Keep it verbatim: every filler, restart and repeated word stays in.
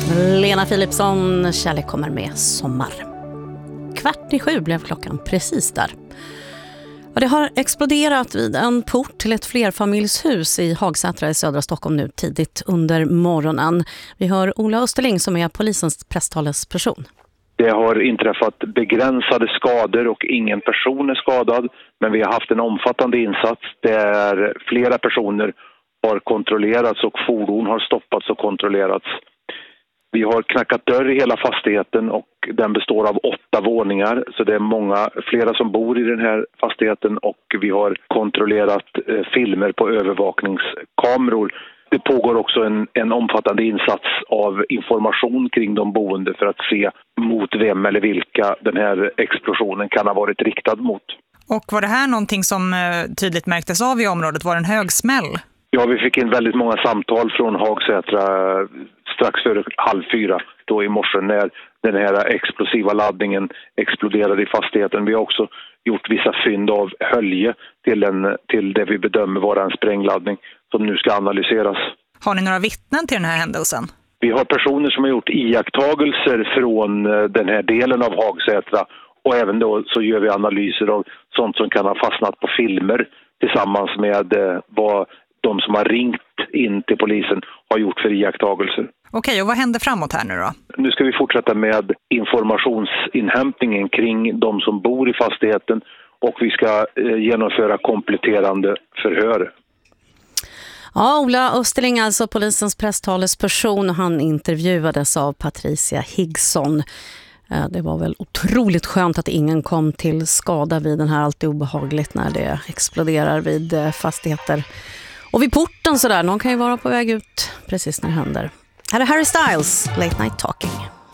Lena Philipsson, Kärlek kommer med sommar. Kvart i sju blev klockan precis där. Och det har exploderat vid en port till ett flerfamiljshus i Hagsätra i södra Stockholm nu tidigt under morgonen. Vi hör Ola Österling som är polisens presstalesperson. Det har inträffat begränsade skador och ingen person är skadad. Men vi har haft en omfattande insats där flera personer har kontrollerats och fordon har stoppats och kontrollerats. Vi har knackat dörr i hela fastigheten och den består av åtta våningar. Så det är många, flera som bor i den här fastigheten och vi har kontrollerat eh, filmer på övervakningskameror. Det pågår också en, en omfattande insats av information kring de boende för att se mot vem eller vilka den här explosionen kan ha varit riktad mot. Och var det här någonting som tydligt märktes av i området? Var det en hög smäll? Ja, vi fick in väldigt många samtal från Hagsätra strax före halv fyra då i morse när den här explosiva laddningen exploderade i fastigheten. Vi har också gjort vissa fynd av hölje till, en, till det vi bedömer vara en sprängladdning som nu ska analyseras. Har ni några vittnen till den här händelsen? Vi har personer som har gjort iakttagelser från den här delen av Hagsätra och även då så gör vi analyser av sånt som kan ha fastnat på filmer tillsammans med vad de som har ringt in till polisen har gjort för iakttagelser. Okej, och vad händer framåt här nu då? Nu ska vi fortsätta med informationsinhämtningen kring de som bor i fastigheten och vi ska eh, genomföra kompletterande förhör. Ja, Ola Österling, alltså polisens presstalesperson, och han intervjuades av Patricia Higson. Det var väl otroligt skönt att ingen kom till skada vid den här, alltid obehagligt när det exploderar vid fastigheter. Och vid porten sådär, någon kan ju vara på väg ut precis när det händer. Här är Harry Styles, Late Night Talking.